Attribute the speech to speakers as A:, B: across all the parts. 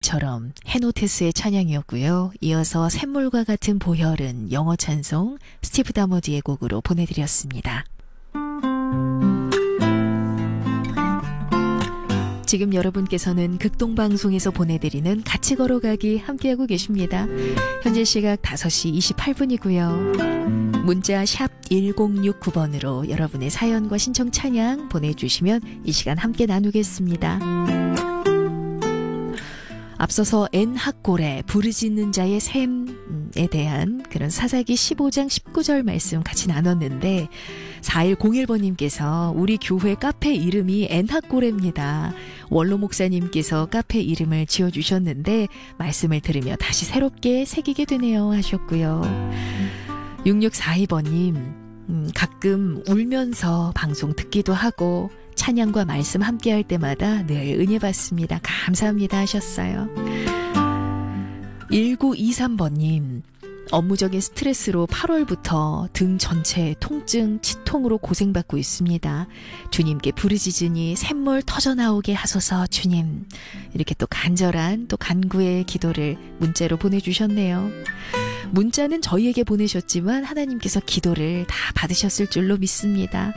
A: 처럼 헤노테스의 찬양이었고요. 이어서 샘물과 같은 보혈은 영어 찬송 스티브 다머디의 곡으로 보내드렸습니다. 지금 여러분께서는 극동방송에서 보내드리는 같이 걸어가기 함께하고 계십니다. 현재 시각 5시 28분이고요. 문자 샵 1069번으로 여러분의 사연과 신청 찬양 보내주시면 이 시간 함께 나누겠습니다. 앞서서 N학골의 부르짖는 자의 샘에 대한 그런 사사기 15장 19절 말씀 같이 나눴는데 4101번님께서 우리 교회 카페 이름이 N학골입니다. 원로 목사님께서 카페 이름을 지어주셨는데 말씀을 들으며 다시 새롭게 새기게 되네요 하셨고요. 6642번님 가끔 울면서 방송 듣기도 하고 찬양과 말씀 함께할 때마다 늘 은혜 받습니다. 감사합니다 하셨어요. 1923번님 업무적인 스트레스로 8월부터 등 전체 통증, 치통으로 고생받고 있습니다. 주님께 부르짖으니 샘물 터져나오게 하소서 주님. 이렇게 또 간절한 또 간구의 기도를 문자로 보내주셨네요. 문자는 저희에게 보내셨지만 하나님께서 기도를 다 받으셨을 줄로 믿습니다.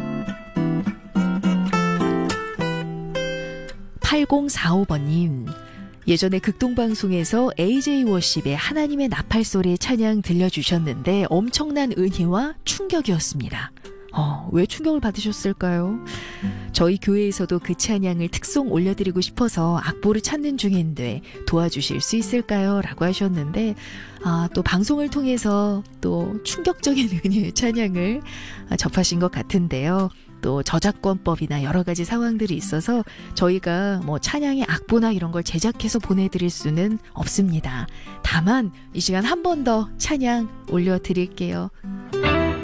A: 8045번님 예전에 극동방송에서 AJ 워십의 하나님의 나팔소리 찬양 들려주셨는데 엄청난 은혜와 충격이었습니다. 왜 충격을 받으셨을까요? 저희 교회에서도 그 찬양을 특송 올려드리고 싶어서 악보를 찾는 중인데 도와주실 수 있을까요? 라고 하셨는데 또 방송을 통해서 또 충격적인 은혜의 찬양을 접하신 것 같은데요. 또 저작권법이나 여러 가지 상황들이 있어서 저희가 뭐 찬양의 악보나 이런 걸 제작해서 보내드릴 수는 없습니다. 다만 이 시간 한 번 더 찬양 올려드릴게요.